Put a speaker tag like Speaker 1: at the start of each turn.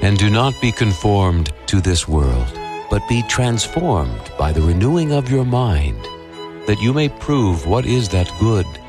Speaker 1: And do not be conformed to this world, but be transformed by the renewing of your mind, that you may prove what is that good